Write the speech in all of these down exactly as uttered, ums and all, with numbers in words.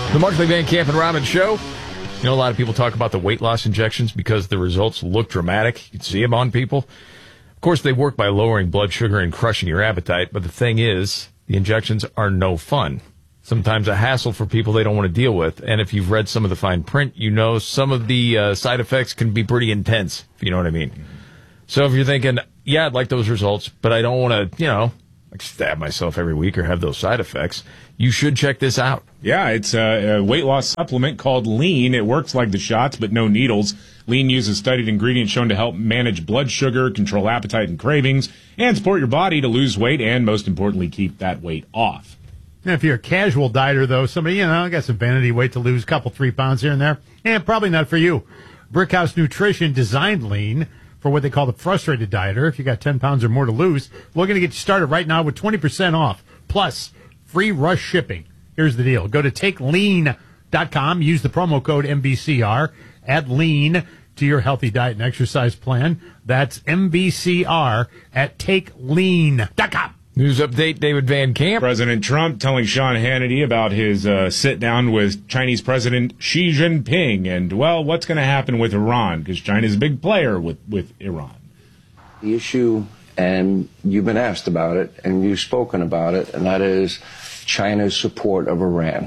The Markley, Van Camp, and Robbins Show. You know, a lot of people talk about the weight loss injections because the results look dramatic. You can see them on people. Of course, they work by lowering blood sugar and crushing your appetite. But the thing is, the injections are no fun. Sometimes a hassle for people they don't want to deal with. And if you've read some of the fine print, you know some of the uh, side effects can be pretty intense, if you know what I mean. So if you're thinking, yeah, I'd like those results, but I don't want to, you know, like stab myself every week or have those side effects, you should check this out. Yeah, it's a, a weight loss supplement called Lean. It works like the shots, but no needles. Lean uses studied ingredients shown to help manage blood sugar, control appetite and cravings, and support your body to lose weight and, most importantly, keep that weight off. And if you're a casual dieter, though, somebody, you know, got some vanity weight to lose, a couple, three pounds here and there, eh, probably not for you. Brickhouse Nutrition designed Lean for what they call the frustrated dieter. If you got ten pounds or more to lose, we're going to get you started right now with twenty percent off, plus free rush shipping. Here's the deal. Go to take lean dot com, use the promo code M B C R, add lean to your healthy diet and exercise plan. That's M B C R at take lean dot com. News update, David Van Camp. President Trump telling Sean Hannity about his uh, sit-down with Chinese President Xi Jinping and, well, what's going to happen with Iran, because China's a big player with, with Iran. The issue, and you've been asked about it, and you've spoken about it, and that is China's support of Iran.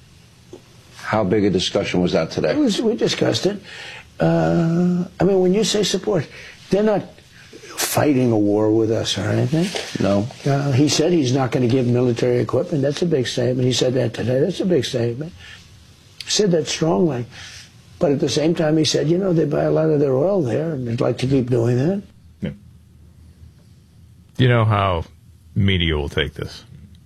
How big a discussion was that today? It was, we discussed it. Uh, I mean, when you say support, they're not fighting a war with us or anything. No. Uh, he said he's not going to give military equipment. That's a big statement. He said that today. That's a big statement. He said that strongly. But at the same time, he said, you know, they buy a lot of their oil there, and they'd like to keep doing that. Yeah. You know how media will take this?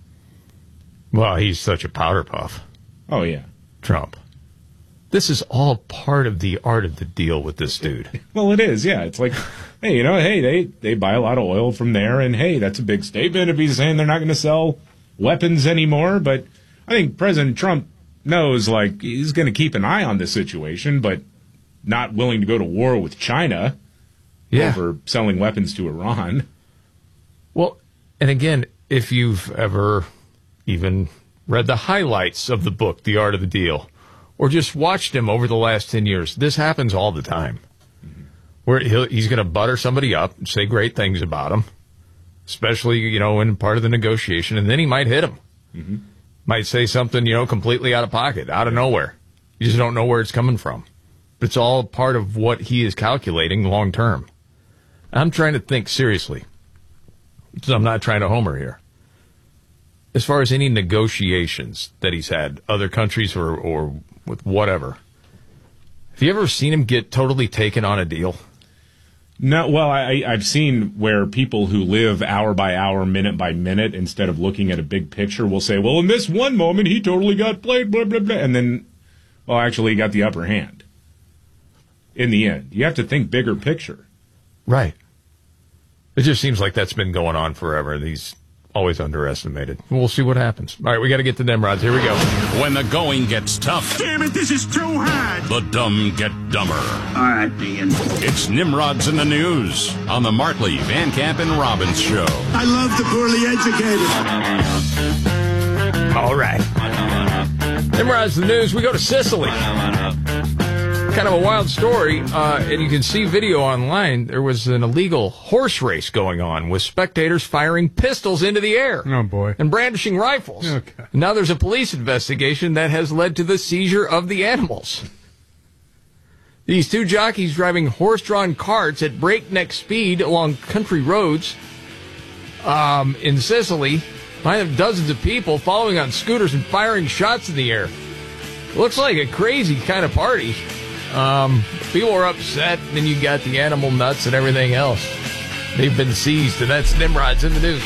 Well, he's such a powder puff. Oh, yeah. Trump. This is all part of the art of the deal with this dude. Well, it is, yeah. It's like, hey, you know, hey, they, they buy a lot of oil from there, and hey, that's a big statement if he's saying they're not going to sell weapons anymore. But I think President Trump knows, like, he's going to keep an eye on this situation, but not willing to go to war with China yeah. over selling weapons to Iran. Well, and again, if you've ever even read the highlights of the book, The Art of the Deal, or just watched him over the last ten years, this happens all the time. Mm-hmm. Where he'll, he's going to butter somebody up and say great things about them, especially, you know, in part of the negotiation, and then he might hit them. Mm-hmm. Might say something, you know, completely out of pocket, out of nowhere. You just don't know where it's coming from. But it's all part of what he is calculating long term. I'm trying to think seriously. So I'm not trying to homer here. As far as any negotiations that he's had, other countries or, or with whatever, have you ever seen him get totally taken on a deal? No, well, I, I've seen where people who live hour by hour, minute by minute, instead of looking at a big picture, will say, well, in this one moment, he totally got played, blah, blah, blah. And then, well, actually, he got the upper hand. In the end, you have to think bigger picture. Right. It just seems like that's been going on forever. He's always underestimated. We'll see what happens. All right, we got to get to Nimrods. Here we go. When the going gets tough. Damn it, this is too hard. The dumb get dumber. All right, Dean. It's Nimrods in the News on the Markley, Van Camp, and Robbins Show. I love the poorly educated. All right. Nimrods in the News. We go to Sicily. Kind of a wild story, uh, and you can see video online. There was an illegal horse race going on with spectators firing pistols into the air. Oh, boy. And brandishing rifles. Okay. Now there's a police investigation that has led to the seizure of the animals. These two jockeys driving horse-drawn carts at breakneck speed along country roads um, in Sicily. Find dozens of people following on scooters and firing shots in the air. Looks like a crazy kind of party. Um, people are upset, and then you got the animal nuts and everything else. They've been seized, and that's Nimrods in the News.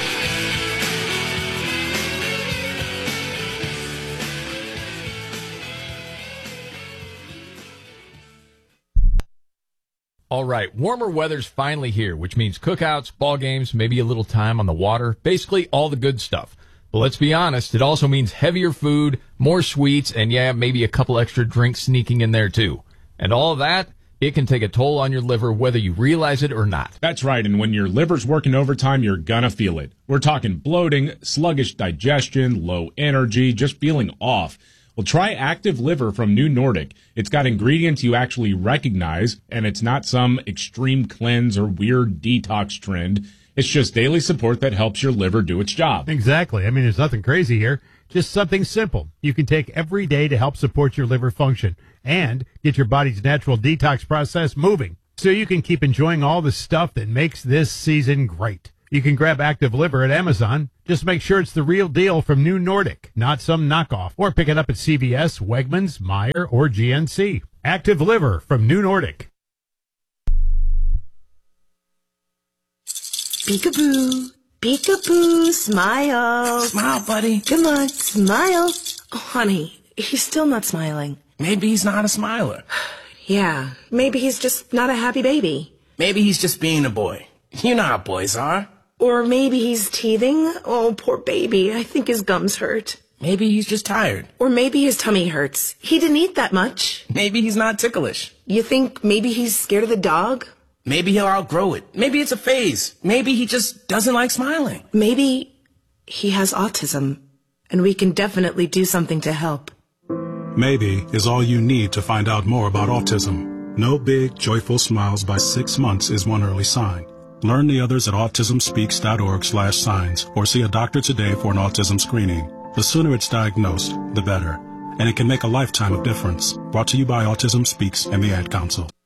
All right, warmer weather's finally here, which means cookouts, ball games, maybe a little time on the water, basically all the good stuff. But let's be honest, it also means heavier food, more sweets, and yeah, maybe a couple extra drinks sneaking in there too. And all of that, it can take a toll on your liver whether you realize it or not. That's right, and when your liver's working overtime, you're gonna feel it. We're talking bloating, sluggish digestion, low energy, just feeling off. Well, try Active Liver from New Nordic. It's got ingredients you actually recognize, and it's not some extreme cleanse or weird detox trend. It's just daily support that helps your liver do its job. Exactly. I mean, there's nothing crazy here. Just something simple you can take every day to help support your liver function and get your body's natural detox process moving so you can keep enjoying all the stuff that makes this season great. You can grab Active Liver at Amazon. Just make sure it's the real deal from New Nordic, not some knockoff. Or pick it up at C V S, Wegmans, Meijer, or G N C. Active Liver from New Nordic. Peekaboo, peekaboo, smile. Smile, buddy. Come on, smile. Oh, honey, he's still not smiling. Maybe he's not a smiler. Yeah, maybe he's just not a happy baby. Maybe he's just being a boy. You know how boys are. Or maybe he's teething. Oh, poor baby. I think his gums hurt. Maybe he's just tired. Or maybe his tummy hurts. He didn't eat that much. Maybe he's not ticklish. You think maybe he's scared of the dog? Maybe he'll outgrow it. Maybe it's a phase. Maybe he just doesn't like smiling. Maybe he has autism, and we can definitely do something to help. Maybe is all you need to find out more about autism. No big, joyful smiles by six months is one early sign. Learn the others at autism speaks dot org slash signs or see a doctor today for an autism screening. The sooner it's diagnosed, the better. And it can make a lifetime of difference. Brought to you by Autism Speaks and the Ad Council.